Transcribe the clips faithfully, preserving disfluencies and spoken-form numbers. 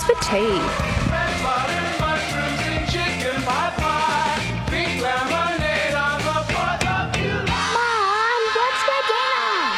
for tea. Red butter, mushrooms, and chicken pot pie. Pink lemonade on the fourth of July. Mom, what's for dinner?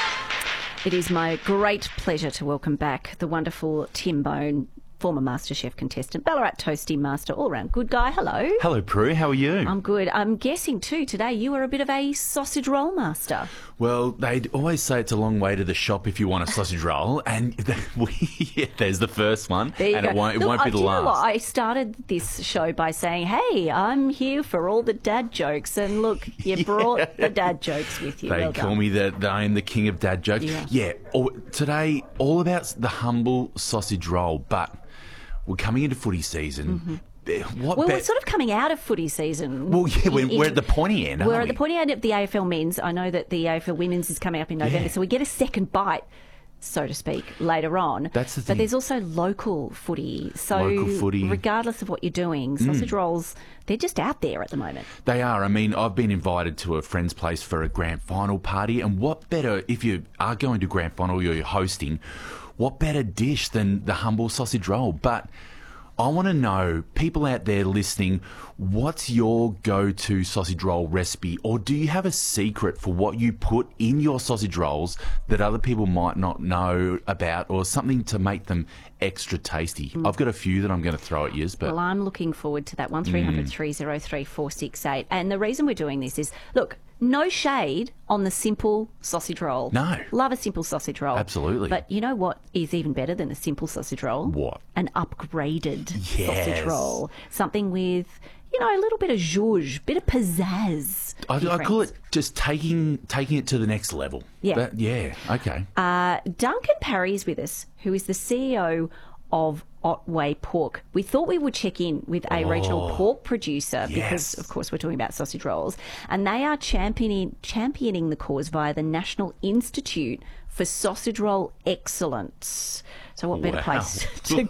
It is my great pleasure to welcome back the wonderful Tim Bone, former MasterChef contestant, Ballarat Toasty Master, all-round good guy. Hello. Hello, Prue. How are you? I'm good. I'm guessing, too, today you were a bit of a sausage roll master. Well, they'd always say it's a long way to the shop if you want a sausage roll, and we, yeah, there's the first one, There you and go. it won't, it Look, won't I- be the do you know what? last. I started this show by saying, hey, I'm here for all the dad jokes, and look, you brought the dad jokes with you. They Well call done. me the, the I am the king of dad jokes. Yeah. Yeah. All, today, all about the humble sausage roll, but we're coming into footy season. Eh, What Mm-hmm. Well, bet- we're sort of coming out of footy season. Well, yeah, we're, In- we're at the pointy end, aren't We're we? at the pointy end of the A F L men's. I know that the A F L women's is coming up in November, Yeah. so we get a second bite, so to speak, later on. That's the But thing. there's also local footy. So Local footy. regardless of what you're doing, sausage rolls, they're just out there at the moment. They are. I mean, I've been invited to a friend's place for a grand final party, and what better, if you are going to grand final or you're hosting, what better dish than the humble sausage roll? But I want to know, people out there listening, what's your go-to sausage roll recipe? Or do you have a secret for what you put in your sausage rolls that other people might not know about, or something to make them extra tasty? I've got a few that I'm going to throw at you, but Well, I'm looking forward to that. one three hundred three oh three four six eight. And the reason we're doing this is, look, no shade on the simple sausage roll. No. Love a simple sausage roll. Absolutely. But you know what is even better than a simple sausage roll? What? An upgraded Yes. sausage roll. Something with, you know, a little bit of zhuzh, bit of pizzazz. I, dear I call friends. it just taking taking it to the next level. Yeah. That- yeah. Okay. Uh, Duncan Parry is with us, who is the C E O of Otway Pork. We thought we would check in with a regional pork producer because, yes. of course, we're talking about sausage rolls, and they are championing championing the cause via the National Institute for Sausage Roll Excellence. So what better Wow. place to